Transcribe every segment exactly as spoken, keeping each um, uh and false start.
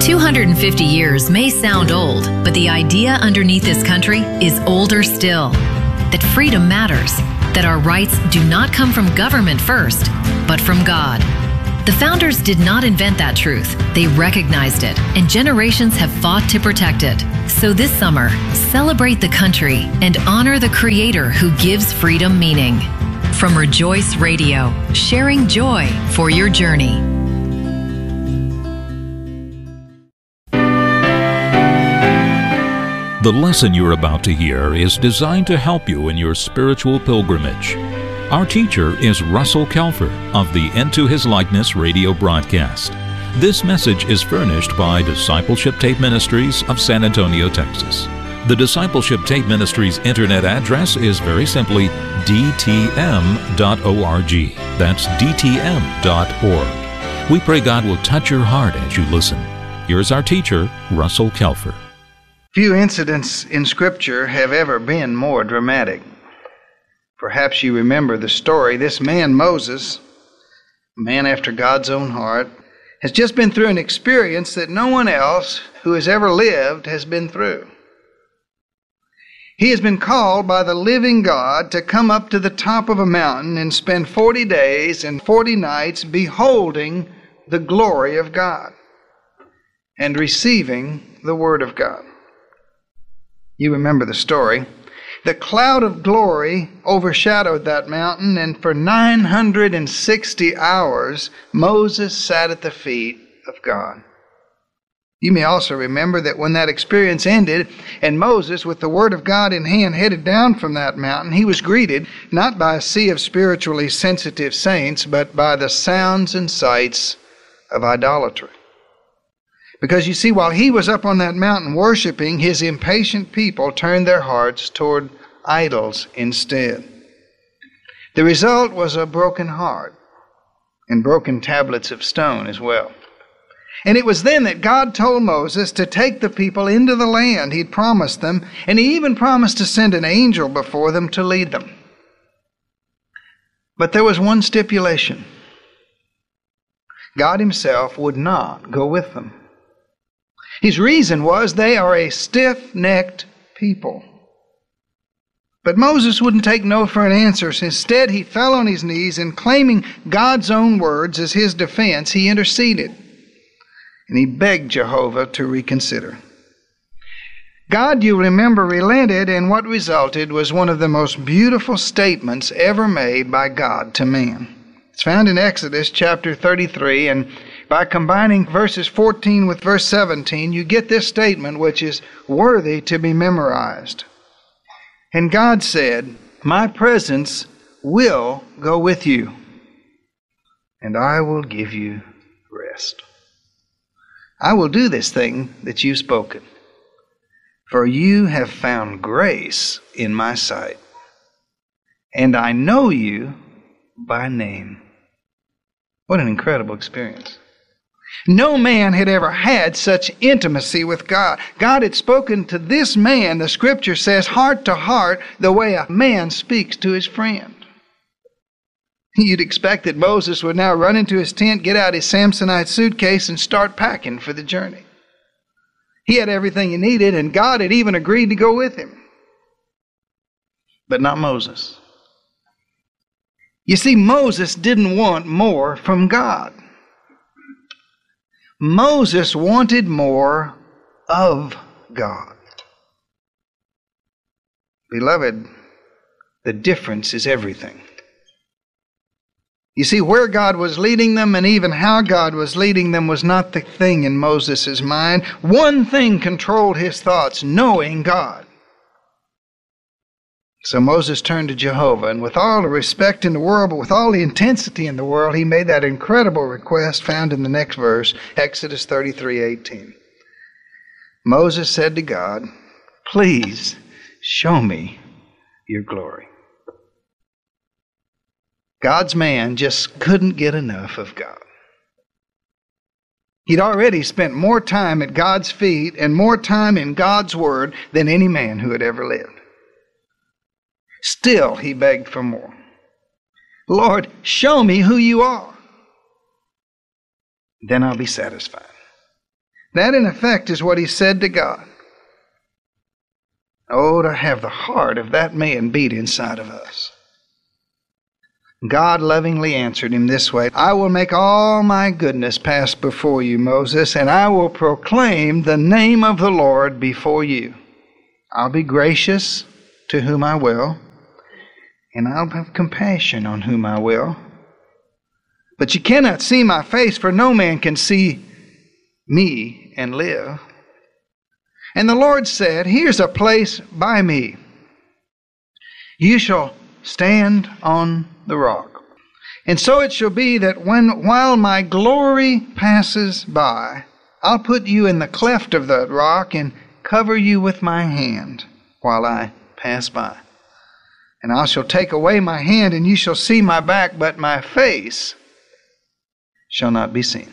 two hundred fifty years may sound old, but the idea underneath this country is older still. That freedom matters, that our rights do not come from government first, but from God. The founders did not invent that truth. They recognized it, and generations have fought to protect it. So this summer, celebrate the country and honor the Creator who gives freedom meaning. From Rejoice Radio, sharing joy for your journey. The lesson you're about to hear is designed to help you in your spiritual pilgrimage. Our teacher is Russell Kelfer of the Into His Likeness radio broadcast. This message is furnished by Discipleship Tape Ministries of San Antonio, Texas. The Discipleship Tape Ministries internet address is very simply d t m dot org. That's d t m dot org. We pray God will touch your heart as you listen. Here's our teacher, Russell Kelfer. Few incidents in Scripture have ever been more dramatic. Perhaps you remember the story. This man, Moses, a man after God's own heart, has just been through an experience that no one else who has ever lived has been through. He has been called by the living God to come up to the top of a mountain and spend forty days and forty nights beholding the glory of God and receiving the Word of God. You remember the story. The cloud of glory overshadowed that mountain, and for nine hundred sixty hours, Moses sat at the feet of God. You may also remember that when that experience ended, and Moses, with the Word of God in hand, headed down from that mountain, he was greeted not by a sea of spiritually sensitive saints, but by the sounds and sights of idolatry. Because you see, while he was up on that mountain worshiping, his impatient people turned their hearts toward idols instead. The result was a broken heart and broken tablets of stone as well. And it was then that God told Moses to take the people into the land He'd promised them, and He even promised to send an angel before them to lead them. But there was one stipulation. God Himself would not go with them. His reason was they are a stiff-necked people. But Moses wouldn't take no for an answer. Instead, he fell on his knees and, claiming God's own words as his defense, he interceded. And he begged Jehovah to reconsider. God, you remember, relented, and what resulted was one of the most beautiful statements ever made by God to man. It's found in Exodus chapter thirty-three, and by combining verses fourteen with verse seventeen, you get this statement which is worthy to be memorized. And God said, "My presence will go with you, and I will give you rest. I will do this thing that you've spoken, for you have found grace in my sight, and I know you by name." What an incredible experience. No man had ever had such intimacy with God. God had spoken to this man, the Scripture says, heart to heart, the way a man speaks to his friend. You'd expect that Moses would now run into his tent, get out his Samsonite suitcase, and start packing for the journey. He had everything he needed, and God had even agreed to go with him. But not Moses. You see, Moses didn't want more from God. Moses wanted more of God. Beloved, the difference is everything. You see, where God was leading them and even how God was leading them was not the thing in Moses' mind. One thing controlled his thoughts, knowing God. So Moses turned to Jehovah, and with all the respect in the world, but with all the intensity in the world, he made that incredible request found in the next verse, Exodus thirty-three eighteen. Moses said to God, "Please show me your glory." God's man just couldn't get enough of God. He'd already spent more time at God's feet and more time in God's Word than any man who had ever lived. Still, he begged for more. "Lord, show me who you are. Then I'll be satisfied." That, in effect, is what he said to God. Oh, to have the heart of that man beat inside of us. God lovingly answered him this way, I will make all my goodness pass before you, Moses, and I will proclaim the name of the Lord before you. I'll be gracious to whom I will, and I'll have compassion on whom I will. But you cannot see my face, for no man can see me and live. And the Lord said, here's a place by me. You shall stand on the rock. And so it shall be that when while my glory passes by, I'll put you in the cleft of that rock and cover you with my hand while I pass by. And I shall take away my hand, and you shall see my back, but my face shall not be seen.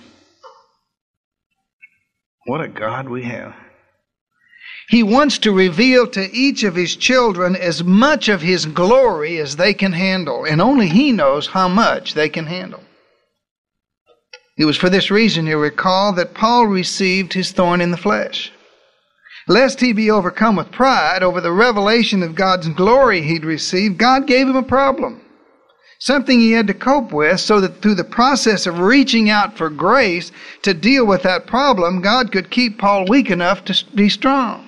What a God we have. He wants to reveal to each of His children as much of His glory as they can handle, and only He knows how much they can handle. It was for this reason, you recall, that Paul received his thorn in the flesh. Lest he be overcome with pride over the revelation of God's glory he'd received, God gave him a problem. Something he had to cope with, so that through the process of reaching out for grace to deal with that problem, God could keep Paul weak enough to be strong.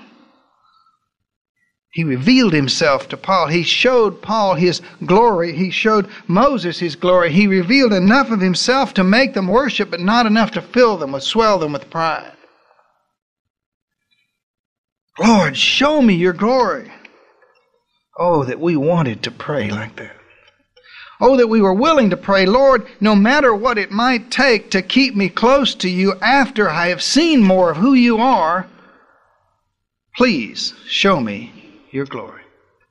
He revealed himself to Paul. He showed Paul his glory. He showed Moses his glory. He revealed enough of himself to make them worship, but not enough to fill them, or swell them with pride. Lord, show me your glory. Oh, that we wanted to pray like that. Oh, that we were willing to pray, Lord, no matter what it might take to keep me close to you after I have seen more of who you are, please show me your glory.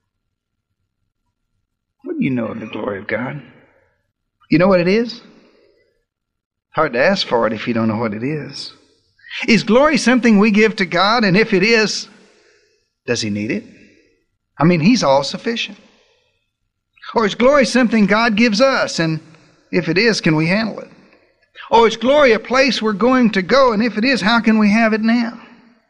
What do you know of the glory of God? You know what it is? Hard to ask for it if you don't know what it is. Is glory something we give to God? And if it is, does He need it? I mean, He's all sufficient. Or is glory something God gives us? And if it is, can we handle it? Or is glory a place we're going to go? And if it is, how can we have it now?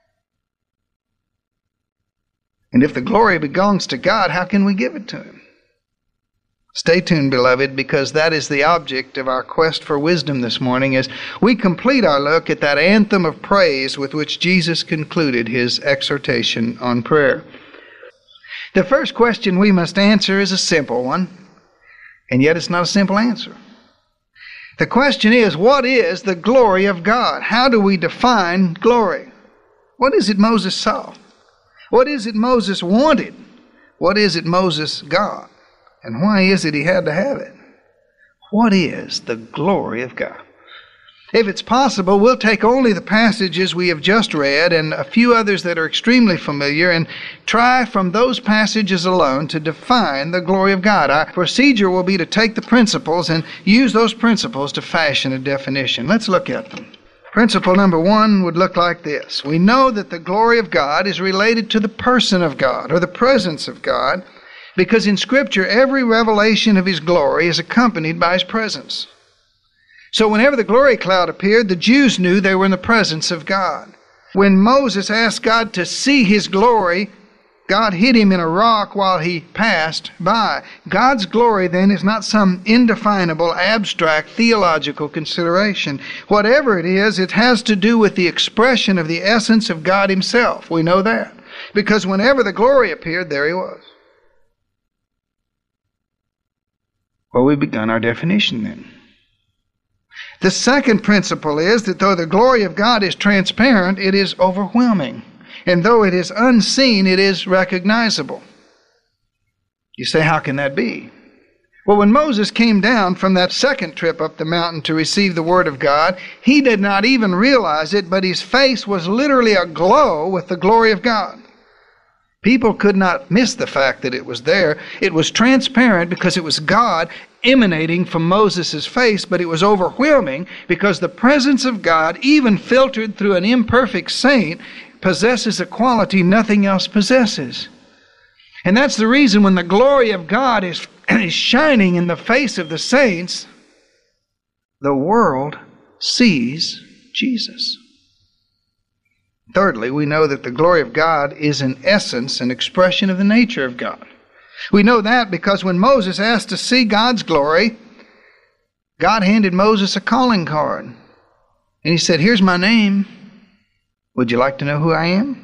And if the glory belongs to God, how can we give it to Him? Stay tuned, beloved, because that is the object of our quest for wisdom this morning as we complete our look at that anthem of praise with which Jesus concluded His exhortation on prayer. The first question we must answer is a simple one, and yet it's not a simple answer. The question is, what is the glory of God? How do we define glory? What is it Moses saw? What is it Moses wanted? What is it Moses got? And why is it he had to have it? What is the glory of God? If it's possible, we'll take only the passages we have just read and a few others that are extremely familiar and try from those passages alone to define the glory of God. Our procedure will be to take the principles and use those principles to fashion a definition. Let's look at them. Principle number one would look like this. We know that the glory of God is related to the person of God or the presence of God, because in Scripture every revelation of His glory is accompanied by His presence. So whenever the glory cloud appeared, the Jews knew they were in the presence of God. When Moses asked God to see His glory, God hid him in a rock while he passed by. God's glory then is not some indefinable, abstract, theological consideration. Whatever it is, it has to do with the expression of the essence of God Himself. We know that. Because whenever the glory appeared, there He was. Well, we've begun our definition then. The second principle is that though the glory of God is transparent, it is overwhelming. And though it is unseen, it is recognizable. You say, how can that be? Well, when Moses came down from that second trip up the mountain to receive the Word of God, he did not even realize it, but his face was literally aglow with the glory of God. People could not miss the fact that it was there. It was transparent because it was God emanating from Moses' face, but it was overwhelming because the presence of God, even filtered through an imperfect saint, possesses a quality nothing else possesses. And that's the reason when the glory of God is, is shining in the face of the saints, the world sees Jesus. Thirdly, we know that the glory of God is in essence an expression of the nature of God. We know that because when Moses asked to see God's glory, God handed Moses a calling card. And he said, "Here's my name. Would you like to know who I am?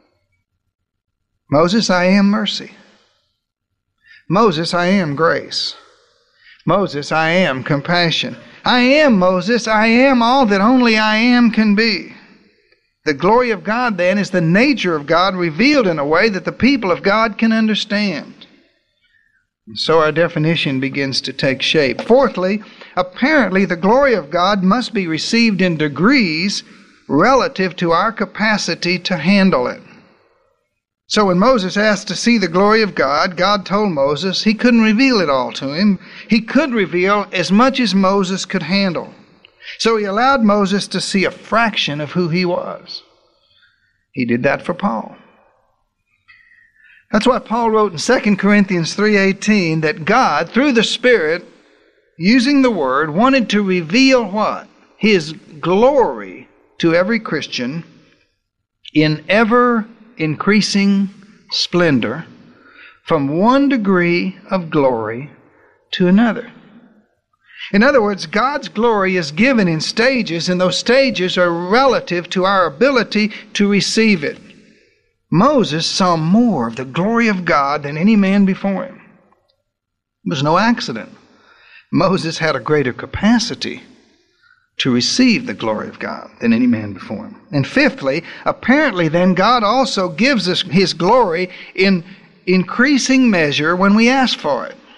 Moses, I am mercy. Moses, I am grace. Moses, I am compassion. I am, Moses, I am all that only I am can be." The glory of God, then, is the nature of God revealed in a way that the people of God can understand. And so our definition begins to take shape. Fourthly, apparently the glory of God must be received in degrees relative to our capacity to handle it. So when Moses asked to see the glory of God, God told Moses he couldn't reveal it all to him. He could reveal as much as Moses could handle. So he allowed Moses to see a fraction of who he was. He did that for Paul. That's why Paul wrote in Second Corinthians three eighteen that God, through the Spirit, using the Word, wanted to reveal what? His glory to every Christian in ever increasing splendor from one degree of glory to another. In other words, God's glory is given in stages, and those stages are relative to our ability to receive it. Moses saw more of the glory of God than any man before him. It was no accident. Moses had a greater capacity to receive the glory of God than any man before him. And fifthly, apparently then God also gives us His glory in increasing measure when we ask for it.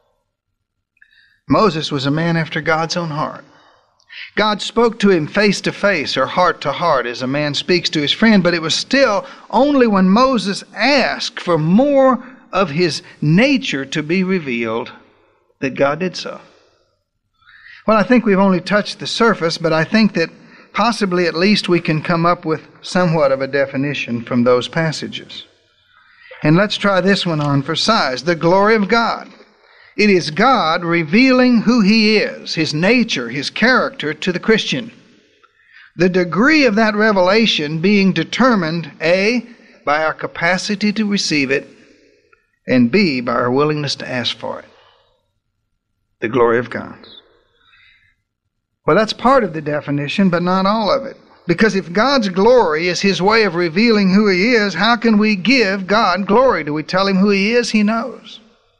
Moses was a man after God's own heart. God spoke to him face to face or heart to heart as a man speaks to his friend, but it was still only when Moses asked for more of his nature to be revealed that God did so. Well, I think we've only touched the surface, but I think that possibly at least we can come up with somewhat of a definition from those passages. And let's try this one on for size. The glory of God. It is God revealing who He is, His nature, His character to the Christian. The degree of that revelation being determined, A, by our capacity to receive it, and B, by our willingness to ask for it. The glory of God. Well, that's part of the definition, but not all of it. Because if God's glory is His way of revealing who He is, how can we give God glory? Do we tell Him who He is? He knows.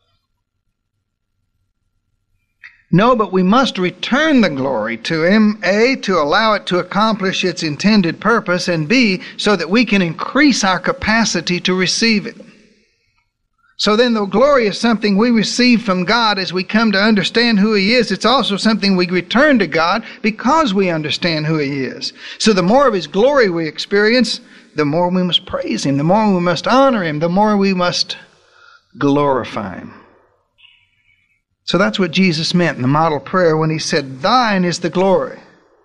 No, but we must return the glory to Him, A, to allow it to accomplish its intended purpose, and B, so that we can increase our capacity to receive it. So then, though glory is something we receive from God as we come to understand who He is, it's also something we return to God because we understand who He is. So the more of His glory we experience, the more we must praise Him, the more we must honor Him, the more we must glorify Him. So that's what Jesus meant in the model prayer when He said, "Thine is the glory."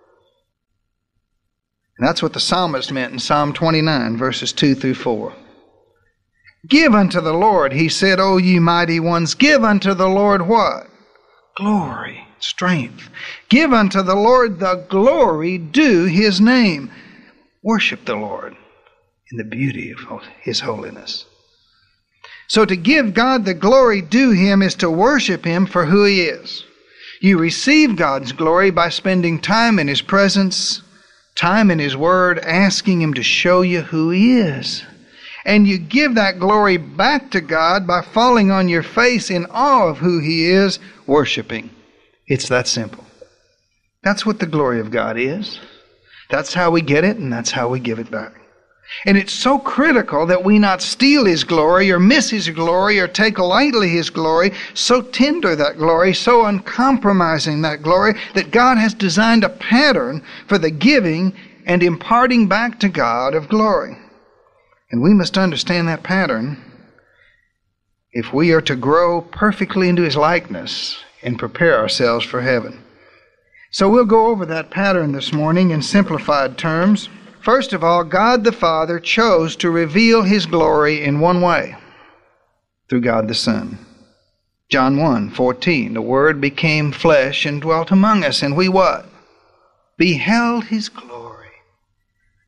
And that's what the psalmist meant in Psalm twenty-nine, verses two through four. "Give unto the Lord," he said, "O ye mighty ones, give unto the Lord" what? Glory, strength. "Give unto the Lord the glory due His name." Worship the Lord in the beauty of His holiness. So to give God the glory due Him is to worship Him for who He is. You receive God's glory by spending time in His presence, time in His Word, asking Him to show you who He is. And you give that glory back to God by falling on your face in awe of who He is, worshiping. It's that simple. That's what the glory of God is. That's how we get it, and that's how we give it back. And it's so critical that we not steal His glory or miss His glory or take lightly His glory, so tender that glory, so uncompromising that glory, that God has designed a pattern for the giving and imparting back to God of glory. And we must understand that pattern if we are to grow perfectly into His likeness and prepare ourselves for heaven. So we'll go over that pattern this morning in simplified terms. First of all, God the Father chose to reveal His glory in one way, through God the Son. John one fourteen, the Word became flesh and dwelt among us, and we what? Beheld His glory.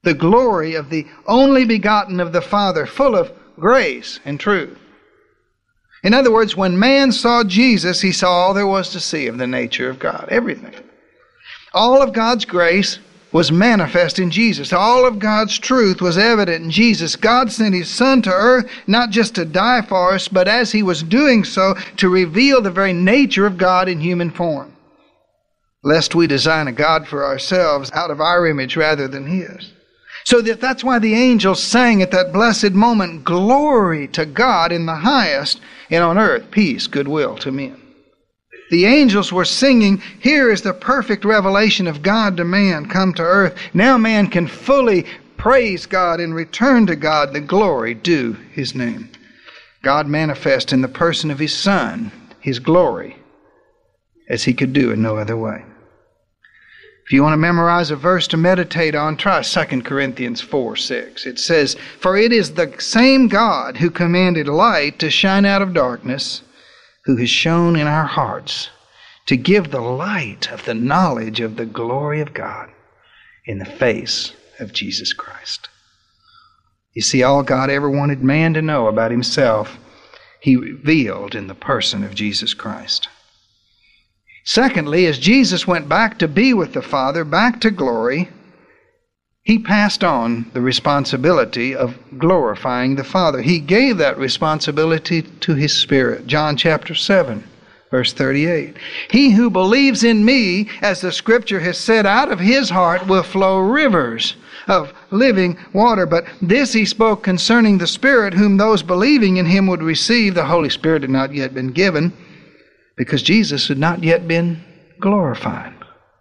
The glory of the only begotten of the Father, full of grace and truth. In other words, when man saw Jesus, he saw all there was to see of the nature of God. Everything. All of God's grace was manifest in Jesus. All of God's truth was evident in Jesus. God sent His Son to earth not just to die for us, but as He was doing so, to reveal the very nature of God in human form. Lest we design a God for ourselves out of our image rather than His. So that that's why the angels sang at that blessed moment, "Glory to God in the highest, and on earth peace, goodwill to men." The angels were singing, here is the perfect revelation of God to man come to earth. Now man can fully praise God and return to God the glory due His name. God manifest in the person of His Son, His glory, as He could do in no other way. If you want to memorize a verse to meditate on, try Second Corinthians four six. It says, "For it is the same God who commanded light to shine out of darkness, who has shone in our hearts to give the light of the knowledge of the glory of God in the face of Jesus Christ." You see, all God ever wanted man to know about Himself, He revealed in the person of Jesus Christ. Secondly, as Jesus went back to be with the Father, back to glory, He passed on the responsibility of glorifying the Father. He gave that responsibility to His Spirit. John chapter seven, verse thirty-eight. "He who believes in me, as the Scripture has said, out of his heart will flow rivers of living water. But this He spoke concerning the Spirit, whom those believing in Him would receive." The Holy Spirit had not yet been given, because Jesus had not yet been glorified.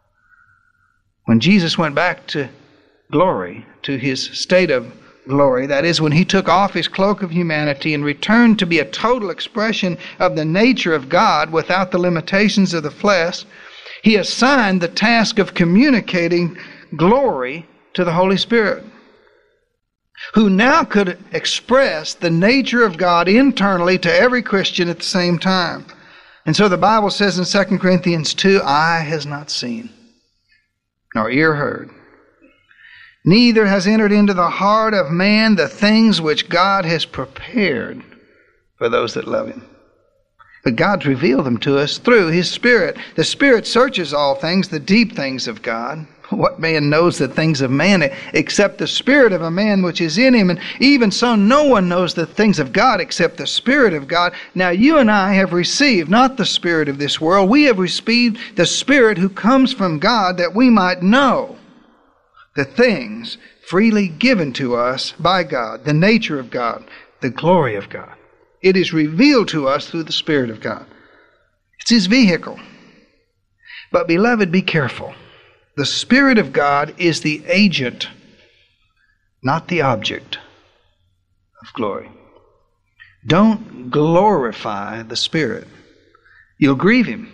When Jesus went back to glory, to His state of glory, that is, when He took off His cloak of humanity and returned to be a total expression of the nature of God without the limitations of the flesh, He assigned the task of communicating glory to the Holy Spirit, who now could express the nature of God internally to every Christian at the same time. And so the Bible says in Second Corinthians two, "Eye has not seen, nor ear heard, neither has entered into the heart of man the things which God has prepared for those that love Him." But God's revealed them to us through His Spirit. The Spirit searches all things, the deep things of God. What man knows the things of man except the spirit of a man which is in him? And even so, no one knows the things of God except the Spirit of God. Now you and I have received not the spirit of this world. We have received the Spirit who comes from God, that we might know the things freely given to us by God, the nature of God, the glory of God. It is revealed to us through the Spirit of God. It's His vehicle. But beloved, be careful. The Spirit of God is the agent, not the object of glory. Don't glorify the Spirit. You'll grieve Him.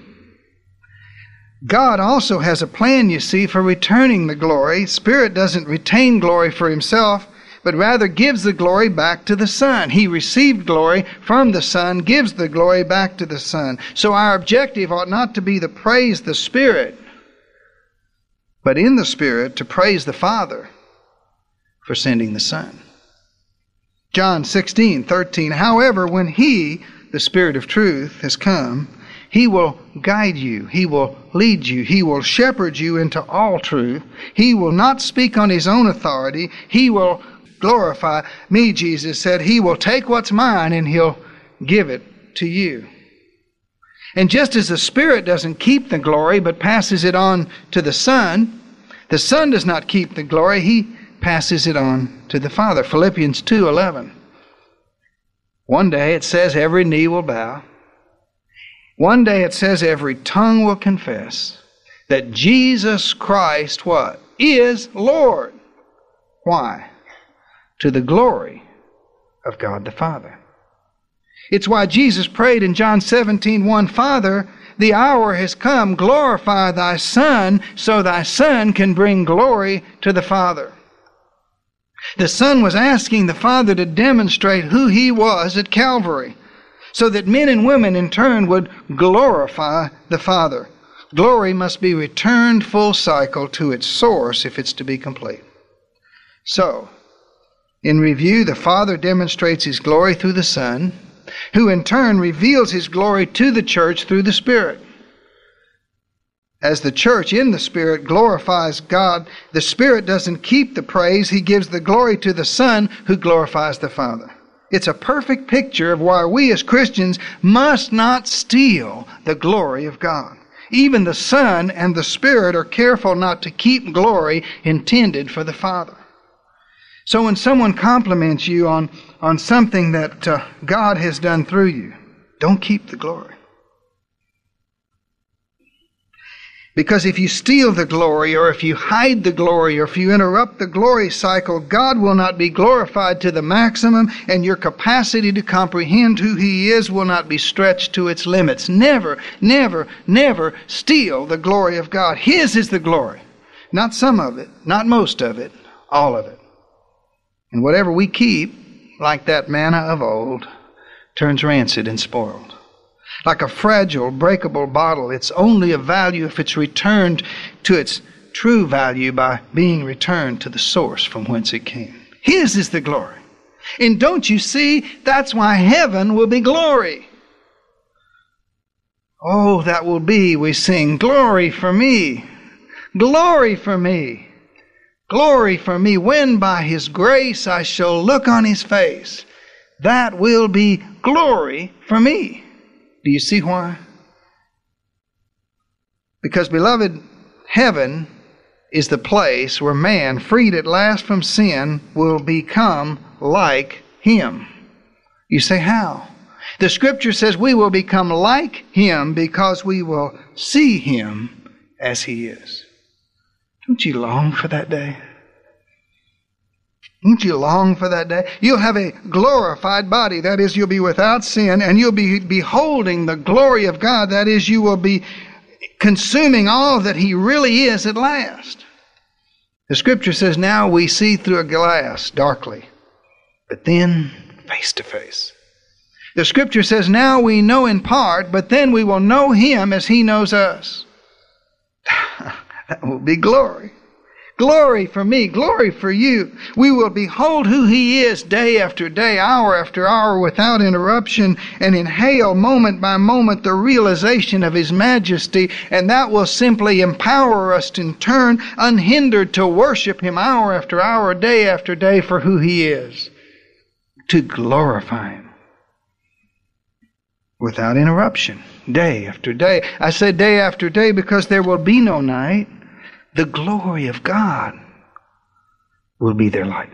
God also has a plan, you see, for returning the glory. Spirit doesn't retain glory for Himself, but rather gives the glory back to the Son. He received glory from the Son, gives the glory back to the Son. So our objective ought not to be to praise the Spirit, but in the Spirit to praise the Father for sending the Son. John sixteen thirteen, "However, when He, the Spirit of truth, has come, He will guide you, He will lead you, He will shepherd you into all truth. He will not speak on His own authority. He will glorify me," Jesus said. "He will take what's mine and He'll give it to you." And just as the Spirit doesn't keep the glory but passes it on to the Son, the Son does not keep the glory. He passes it on to the Father. Philippians two eleven. One day it says every knee will bow. One day it says every tongue will confess that Jesus Christ, what? Is Lord. Why? To the glory of God the Father. It's why Jesus prayed in John seventeen one, "Father, the hour has come, glorify Thy Son, so Thy Son can bring glory to the Father." The Son was asking the Father to demonstrate who He was at Calvary, so that men and women in turn would glorify the Father. Glory must be returned full cycle to its source if it's to be complete. So, in review, the Father demonstrates His glory through the Son, who in turn reveals His glory to the church through the Spirit. As the church in the Spirit glorifies God, the Spirit doesn't keep the praise. He gives the glory to the Son, who glorifies the Father. It's a perfect picture of why we as Christians must not steal the glory of God. Even the Son and the Spirit are careful not to keep glory intended for the Father. So when someone compliments you on, on something that uh, God has done through you, don't keep the glory. Because if you steal the glory, or if you hide the glory, or if you interrupt the glory cycle, God will not be glorified to the maximum, and your capacity to comprehend who He is will not be stretched to its limits. Never, never, never steal the glory of God. His is the glory. Not some of it, not most of it, all of it. And whatever we keep, like that manna of old, turns rancid and spoiled. Like a fragile, breakable bottle, it's only of value if it's returned to its true value by being returned to the source from whence it came. His is the glory. And don't you see, that's why heaven will be glory. Oh, that will be, we sing, glory for me, glory for me. Glory for me, when by His grace I shall look on His face. That will be glory for me. Do you see why? Because, beloved, heaven is the place where man, freed at last from sin, will become like Him. You say, how? The Scripture says we will become like Him because we will see Him as He is. Don't you long for that day? Don't you long for that day? You'll have a glorified body. That is, you'll be without sin, and you'll be beholding the glory of God. That is, you will be consuming all that He really is at last. The Scripture says, now we see through a glass darkly, but then face to face. The Scripture says, now we know in part, but then we will know Him as He knows us. That will be glory. Glory for me, glory for you. We will behold who He is day after day, hour after hour, without interruption, and inhale moment by moment the realization of His majesty, and that will simply empower us in turn, unhindered, to worship Him hour after hour, day after day, for who He is, to glorify Him without interruption, day after day. I said day after day because there will be no night. The glory of God will be their light.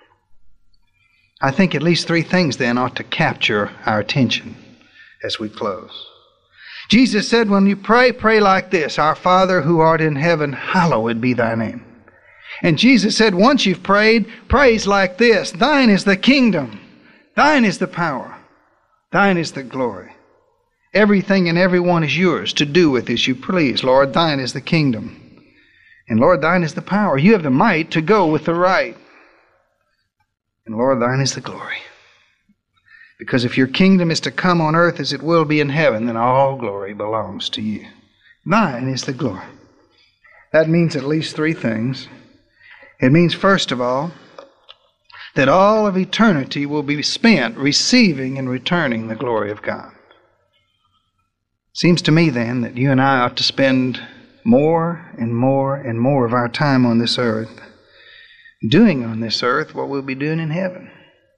I think at least three things then ought to capture our attention as we close. Jesus said, when you pray, pray like this: Our Father who art in heaven, hallowed be thy name. And Jesus said, once you've prayed, praise like this: Thine is the kingdom, thine is the power, thine is the glory. Everything and everyone is yours to do with as you please. Lord, thine is the kingdom. And Lord, thine is the power. You have the might to go with the right. And Lord, thine is the glory. Because if your kingdom is to come on earth as it will be in heaven, then all glory belongs to you. Thine is the glory. That means at least three things. It means, first of all, that all of eternity will be spent receiving and returning the glory of God. Seems to me then that you and I ought to spend more and more and more of our time on this earth doing on this earth what we'll be doing in heaven.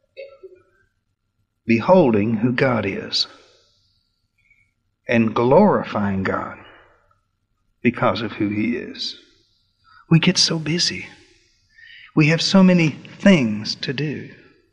Beholding who God is and glorifying God because of who He is. We get so busy. We have so many things to do.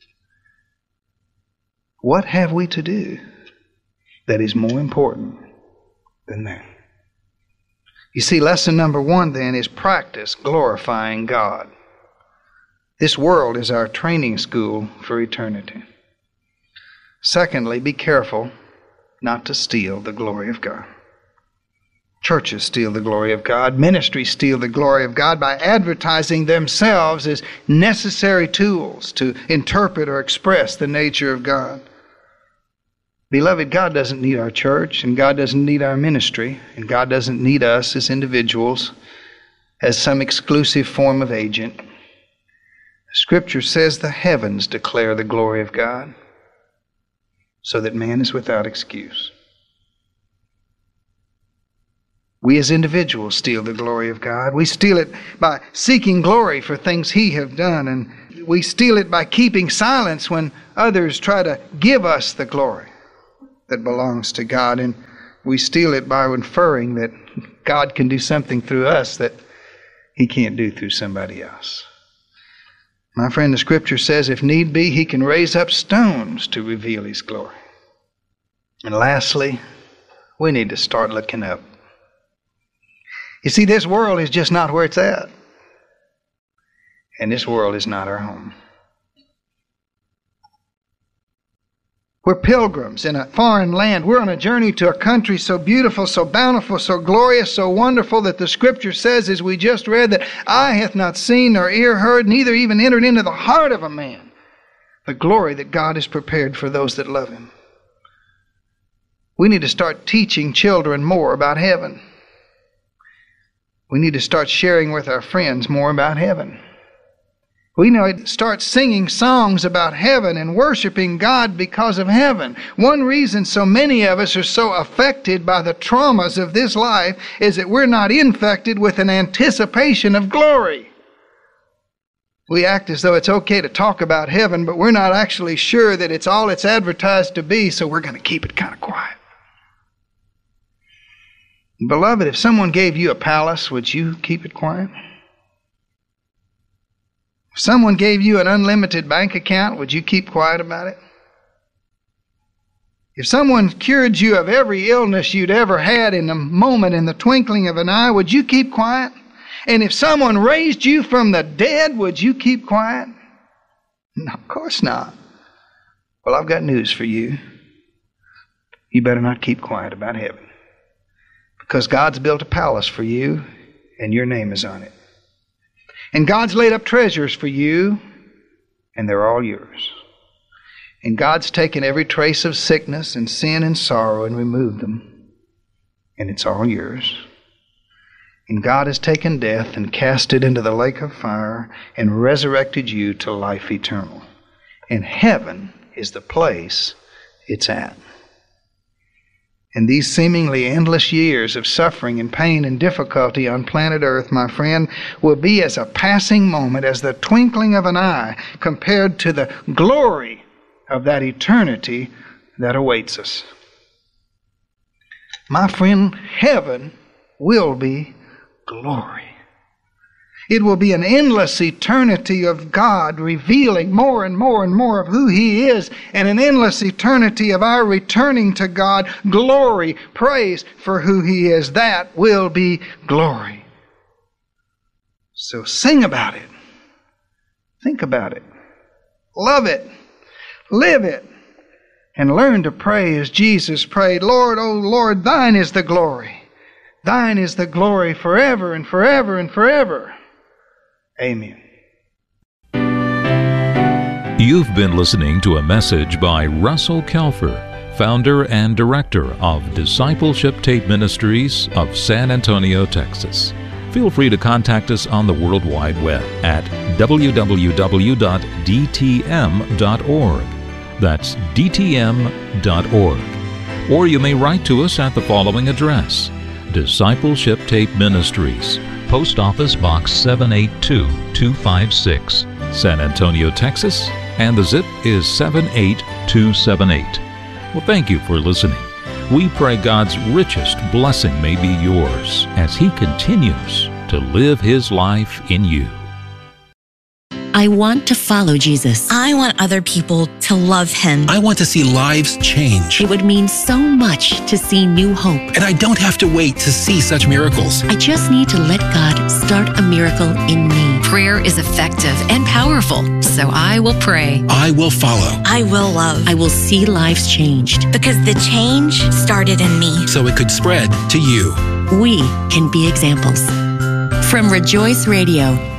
What have we to do that is more important than that? You see, lesson number one then is practice glorifying God. This world is our training school for eternity. Secondly, be careful not to steal the glory of God. Churches steal the glory of God. Ministries steal the glory of God by advertising themselves as necessary tools to interpret or express the nature of God. Beloved, God doesn't need our church, and God doesn't need our ministry, and God doesn't need us as individuals as some exclusive form of agent. Scripture says the heavens declare the glory of God, so that man is without excuse. We as individuals steal the glory of God. We steal it by seeking glory for things He have done, and we steal it by keeping silence when others try to give us the glory that belongs to God, and we steal it by inferring that God can do something through us that He can't do through somebody else. My friend, the Scripture says if need be, He can raise up stones to reveal His glory. And lastly, we need to start looking up. You see, this world is just not where it's at. And this world is not our home. We're pilgrims in a foreign land. We're on a journey to a country so beautiful, so bountiful, so glorious, so wonderful that the Scripture says, as we just read, that eye hath not seen nor ear heard, neither even entered into the heart of a man the glory that God has prepared for those that love Him. We need to start teaching children more about heaven. We need to start sharing with our friends more about heaven. We need to start singing songs about heaven and worshiping God because of heaven. One reason so many of us are so affected by the traumas of this life is that we're not infected with an anticipation of glory. We act as though it's okay to talk about heaven, but we're not actually sure that it's all it's advertised to be, so we're going to keep it kind of quiet. Beloved, if someone gave you a palace, would you keep it quiet? If someone gave you an unlimited bank account, would you keep quiet about it? If someone cured you of every illness you'd ever had in a moment, in the twinkling of an eye, would you keep quiet? And if someone raised you from the dead, would you keep quiet? No, of course not. Well, I've got news for you. You better not keep quiet about heaven. Because God's built a palace for you, and your name is on it. And God's laid up treasures for you, and they're all yours. And God's taken every trace of sickness and sin and sorrow and removed them, and it's all yours. And God has taken death and cast it into the lake of fire and resurrected you to life eternal. And heaven is the place it's at. And these seemingly endless years of suffering and pain and difficulty on planet Earth, my friend, will be as a passing moment, as the twinkling of an eye, compared to the glory of that eternity that awaits us. My friend, heaven will be glory. It will be an endless eternity of God revealing more and more and more of who He is, and an endless eternity of our returning to God glory, praise for who He is. That will be glory. So sing about it. Think about it. Love it. Live it. And learn to pray as Jesus prayed, Lord, O Lord, Thine is the glory. Thine is the glory forever and forever and forever. Amen. You've been listening to a message by Russell Kelfer, founder and director of Discipleship Tape Ministries of San Antonio, Texas. Feel free to contact us on the World Wide Web at w w w dot d t m dot org. That's d t m dot org. Or you may write to us at the following address: Discipleship Tape Ministries, Post Office Box seven eight two two five six, San Antonio, Texas, and the zip is seven eight two seven eight. Well, thank you for listening. We pray God's richest blessing may be yours as He continues to live His life in you. I want to follow Jesus. I want other people to love Him. I want to see lives change. It would mean so much to see new hope. And I don't have to wait to see such miracles. I just need to let God start a miracle in me. Prayer is effective and powerful, so I will pray. I will follow. I will love. I will see lives changed. Because the change started in me. So it could spread to you. We can be examples. From Rejoice Radio,